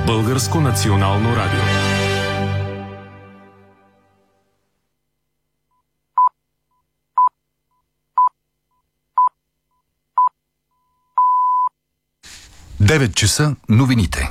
Българско национално радио. Девет часа новините.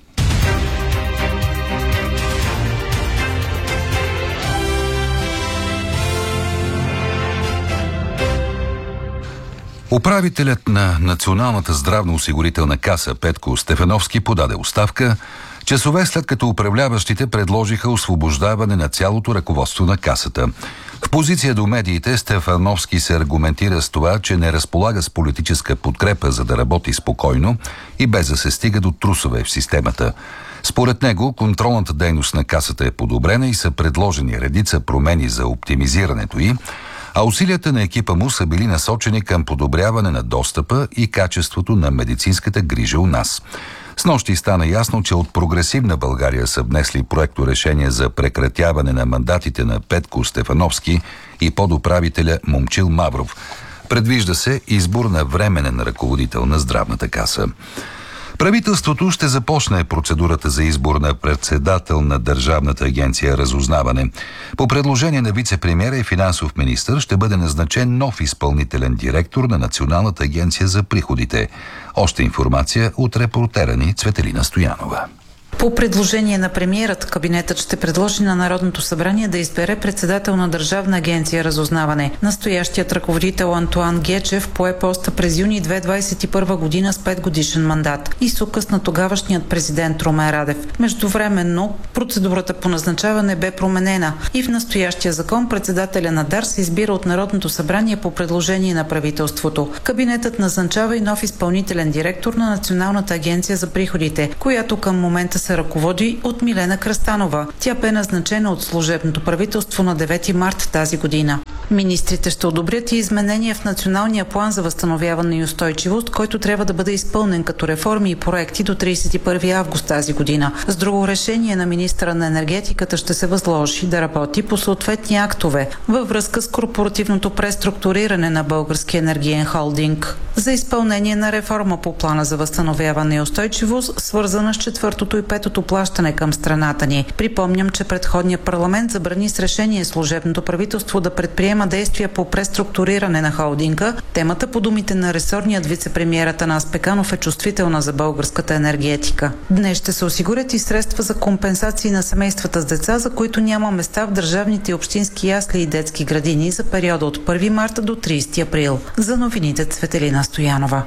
Управителят на Националната здравноосигурителна каса Петко Стефановски подаде оставка часове след като управляващите предложиха освобождаване на цялото ръководство на касата. В позиция до медиите Стефановски се аргументира с това, че не разполага с политическа подкрепа, за да работи спокойно и без да се стига до трусове в системата. Според него, контролната дейност на касата е подобрена и са предложени редица промени за оптимизирането й, а усилията на екипа му са били насочени към подобряване на достъпа и качеството на медицинската грижа у нас. Снощи стана ясно, че от Прогресивна България са внесли проекторешение за прекратяване на мандатите на Петко Стефановски и подуправителя Момчил Мавров. Предвижда се избор на временен ръководител на здравната каса. Правителството ще започне процедурата за избор на председател на Държавната агенция Разузнаване. По предложение на вице-премиера и финансов министър ще бъде назначен нов изпълнителен директор на Националната агенция за приходите. Още информация от репортера ни Цветелина Стоянова. По предложение на премиерът, кабинетът ще предложи на Народното събрание да избере председател на Държавна агенция Разузнаване. Настоящият ръководител Антоан Гечев пое поста през юни 2021 година с 5-годишен мандат и с указ на тогавашният президент Румен Радев. Междувременно процедурата по назначаване бе променена и в настоящия закон председателя на ДАР се избира от Народното събрание по предложение на правителството. Кабинетът назначава и нов изпълнителен директор на Националната агенция за приходите, която към момента се ръководи от Милена Кръстанова. Тя бе назначена от служебното правителство на 9 март тази година. Министрите ще одобрят и изменения в Националния план за възстановяване и устойчивост, който трябва да бъде изпълнен като реформи и проекти до 31 август тази година. С друго решение на министъра на енергетиката ще се възложи да работи по съответни актове във връзка с корпоративното преструктуриране на Българския енергиен холдинг. За изпълнение на реформа по плана за възстановяване и устойчивост, свързана с четвъртото и петото плащане към страната ни. Припомням, че предходният парламент забрани с решение служебното правителство да предприема действия по преструктуриране на холдинга. Темата, по думите на ресорният вице-премиер Атанас Пеканов, е чувствителна за българската енергетика. Днес ще се осигурят и средства за компенсации на семействата с деца, за които няма места в държавните и общински ясли и детски градини за периода от 1 марта до 30 април. За новините Цветелина Стоянова.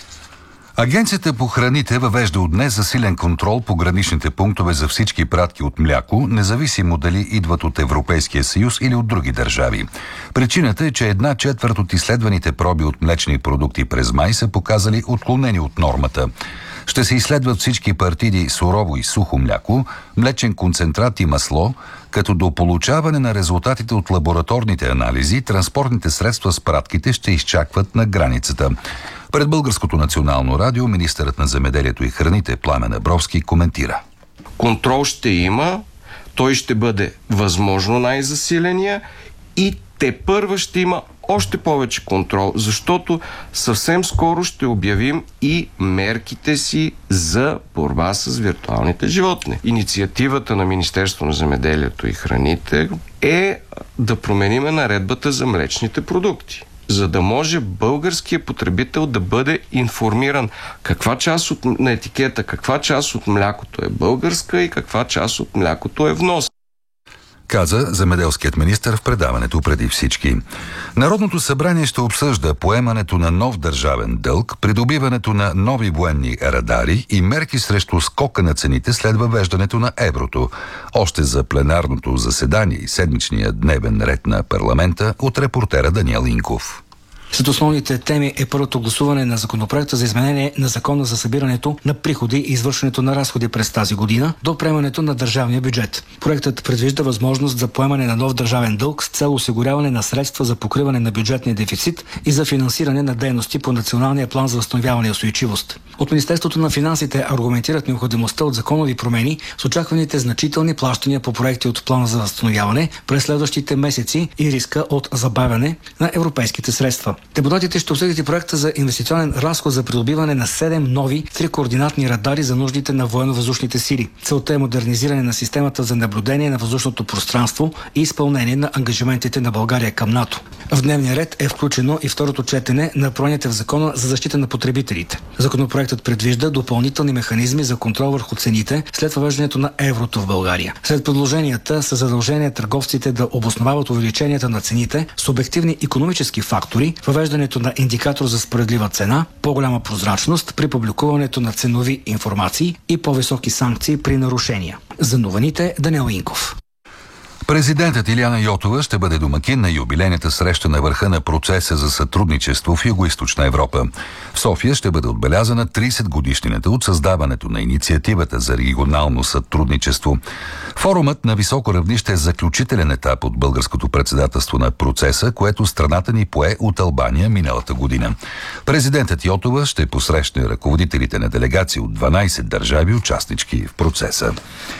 Агенцията по храните въвежда от днес засилен контрол по граничните пунктове за всички пратки от мляко, независимо дали идват от Европейския съюз или от други държави. Причината е, че 1/4 от изследваните проби от млечни продукти през май са показали отклонени от нормата. Ще се изследват всички партиди сурово и сухо мляко, млечен концентрат и масло, като до получаване на резултатите от лабораторните анализи, транспортните средства с пратките ще изчакват на границата. Пред Българското национално радио министърът на земеделието и храните Пламен Абровски коментира. Контрол ще има, той ще бъде възможно най-засиления и тепърва ще има още повече контрол, защото съвсем скоро ще обявим и мерките си за борба с виртуалните животни. Инициативата на Министерството на земеделието и храните е да промениме наредбата за млечните продукти, за да може българският потребител да бъде информиран каква част на етикета, каква част от млякото е българска и каква част от млякото е внос. Каза земеделският министър в предаването преди всички. Народното събрание ще обсъжда поемането на нов държавен дълг, придобиването на нови военни радари и мерки срещу скока на цените след въвеждането на еврото. Още за пленарното заседание и седмичния дневен ред на парламента от репортера Даниел Инков. Сред основните теми е първото гласуване на законопроекта за изменение на закона за събирането на приходи и извършването на разходи през тази година до приемането на държавния бюджет. Проектът предвижда възможност за поемане на нов държавен дълг с цел осигуряване на средства за покриване на бюджетния дефицит и за финансиране на дейности по Националния план за възстановяване и устойчивост. От Министерството на финансите аргументират необходимостта от законови промени с очакваните значителни плащания по проекти от плана за възстановяване през следващите месеци и риска от забавяне на европейските средства. Депутатите ще обсъдят и проекта за инвестиционен разход за придобиване на 7 нови 3-координатни радари за нуждите на военно-въздушните сили. Целта е модернизиране на системата за наблюдение на въздушното пространство и изпълнение на ангажиментите на България към НАТО. В дневния ред е включено и второто четене на промените в Закона за защита на потребителите. Законопроектът предвижда допълнителни механизми за контрол върху цените след въвеждането на еврото в България. Сред предложенията са задължения търговците да обосновават увеличенията на цените с обективни икономически фактори, въвеждането на индикатор за справедлива цена, по-голяма прозрачност при публикуването на ценови информации и по-високи санкции при нарушения. За новините Даниел Инков. Президентът Илияна Йотова ще бъде домакин на юбилейната среща на върха на процеса за сътрудничество в Югоизточна Европа. В София ще бъде отбелязана 30 годишнината от създаването на инициативата за регионално сътрудничество. Форумът на високо равнище е заключителен етап от българското председателство на процеса, което страната ни пое от Албания миналата година. Президентът Йотова ще посрещне ръководителите на делегации от 12 държави, участнички в процеса.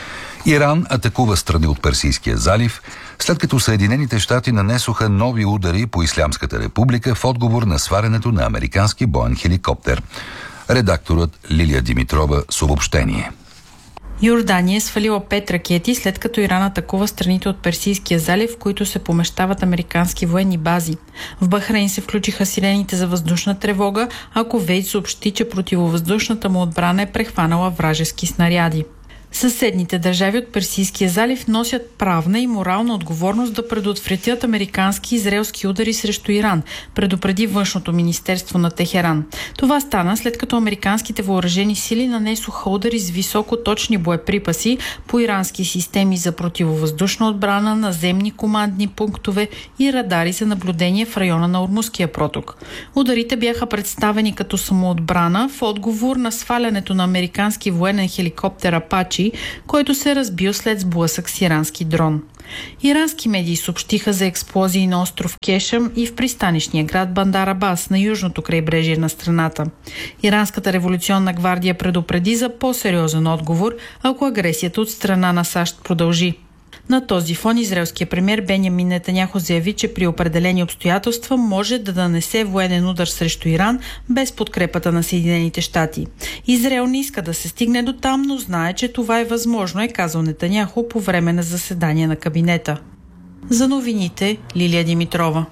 Иран атакува страни от Персийския залив, след като Съединените щати нанесоха нови удари по Ислямската република в отговор на сварянето на американски боен хеликоптер. Редакторът Лилия Димитрова с обобщение. Йордания е свалила 5 ракети, след като Иран атакува страните от Персийския залив, в които се помещават американски военни бази. В Бахрейн се включиха сирените за въздушна тревога, а Кувейт съобщи, че противовъздушната му отбрана е прехванала вражески снаряди. Съседните държави от Персийския залив носят правна и морална отговорност да предотвратят американски и израелски удари срещу Иран, предупреди Външното министерство на Техеран. Това стана след като американските въоръжени сили нанесоха удари с високоточни боеприпаси по ирански системи за противовъздушна отбрана, наземни командни пунктове и радари за наблюдение в района на Ормузския проток. Ударите бяха представени като самоотбрана в отговор на свалянето на американски военен хеликоптер Апачи, който се разбил след сблъсък с ирански дрон. Ирански медии съобщиха за експлозии на остров Кешам и в пристанищния град Бандар Абас на южното крайбрежие на страната. Иранската революционна гвардия предупреди за по-сериозен отговор, ако агресията от страна на САЩ продължи. На този фон израелският премиер Бенямин Нетаняху заяви, че при определени обстоятелства може да нанесе военен удар срещу Иран без подкрепата на Съединените щати. Израел не иска да се стигне до там, но знае, че това е възможно, е казал Нетаняху по време на заседание на кабинета. За новините Лилия Димитрова.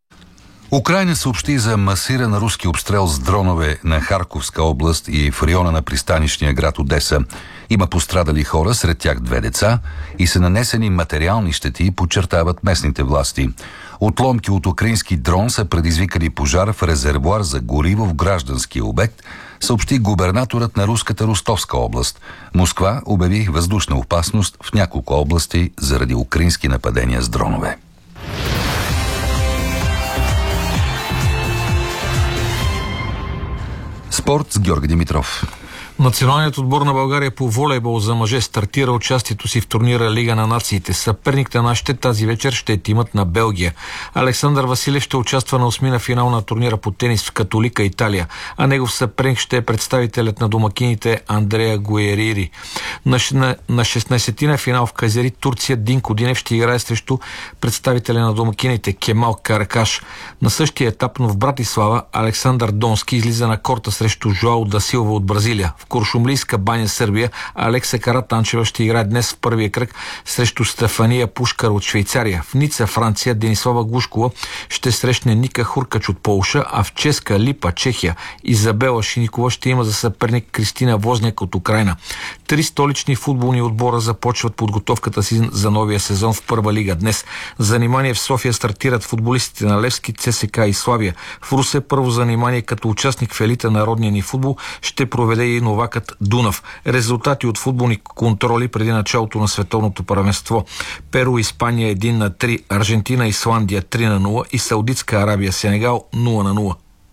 Украйна съобщи за масиран руски обстрел с дронове на Харковска област и в района на пристанищния град Одеса. Има пострадали хора, сред тях 2 деца, и са нанесени материални щети, подчертават местните власти. Отломки от украински дрон са предизвикали пожар в резервоар за гориво в граждански обект, съобщи губернаторът на руската Ростовска област. Москва обяви въздушна опасност в няколко области заради украински нападения с дронове. Спорт с Георги Димитров. Националният отбор на България по волейбол за мъже стартира участието си в турнира Лига на нациите. Съперник на нашите тази вечер ще е тимът на Белгия. Александър Василев ще участва на осмина финал на турнира по тенис в Католика, Италия, а негов съперник ще е представителят на домакините Андрея Гуерири. На 16-тина финал в Кайзери, Турция, Динко Динев ще играе срещу представителя на домакините Кемал Каракаш. На същия етап, но в Братислава, Александър Донски излиза на корта срещу Жоао да Силва от Бразилия. В Куршумлийска баня, Сърбия, Алекса Каратанчева ще играе днес в първия кръг срещу Стефания Пушкар от Швейцария. В Ница, Франция, Денислава Глушкова ще срещне Ника Хуркач от Полша, а в Ческа Липа, Чехия, Изабела Шиникова ще има за съперник Кристина Возняк от Украйна. 3 столични футболни отбора започват подготовката си за новия сезон в Първа лига днес. Занимание в София стартират футболистите на Левски, ЦСКА и Славия. В Русе първо занимание като участник в елита на родния ни футбол ще проведе и новакът Дунав. Резултати от футболни контроли преди началото на световното първенство. Перу, Испания 1-3, Аржентина, Исландия 3-0 и Саудитска Арабия, Сенегал 0-0.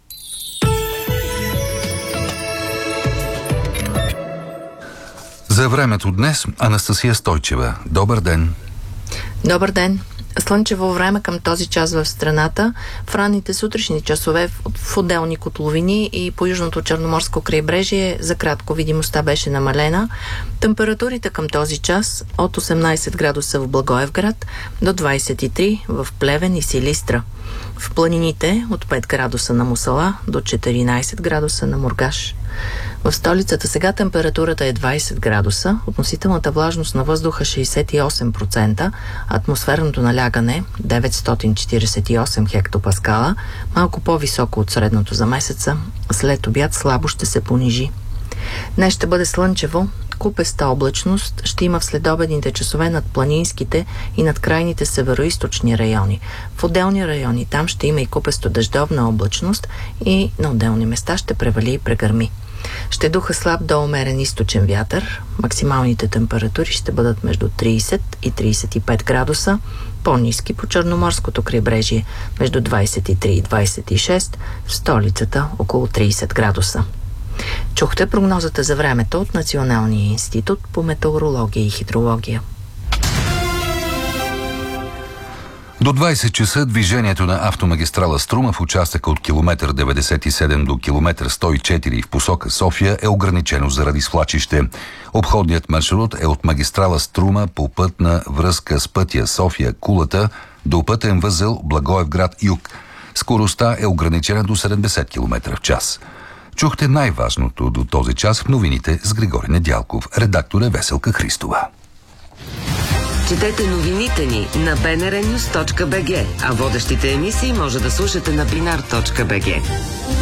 За времето днес Анастасия Стойчева. Добър ден! Добър ден! Слънчево време към този час в страната. В ранните сутрешни часове в отделни котловини и по южното черноморско крайбрежие за кратко видимостта беше намалена. Температурите към този час от 18 градуса в Благоевград до 23 в Плевен и Силистра. В планините от 5 градуса на Мусала до 14 градуса на Мургаш. В столицата сега температурата е 20 градуса, относителната влажност на въздуха 68%, атмосферното налягане 948 хектопаскала, малко по-високо от средното за месеца, след обяд слабо ще се понижи. Днес ще бъде слънчево, купеста облачност ще има в следобедните часове над планинските и над крайните североизточни райони. В отделни райони там ще има и купесто дъждовна облачност и на отделни места ще превали и прегърми. Ще духа слаб до умерен източен вятър. Максималните температури ще бъдат между 30 и 35 градуса, по-ниски по Черноморското крайбрежие между 23 и 26, в столицата около 30 градуса. Чухте прогнозата за времето от Националния институт по метеорология и хидрология. До 20 часа движението на автомагистрала Струма в участъка от километър 97 до километър 104 в посока София е ограничено заради свлачище. Обходният маршрут е от магистрала Струма по пътна връзка с пътя София-Кулата до пътен възел Благоевград-Юг. Скоростта е ограничена до 70 км в час. Чухте най-важното до този час в новините с Григорий Недялков. Редактор е Веселка Христова. Четете новините ни на bnrnews.bg, а водещите емисии може да слушате на binar.bg.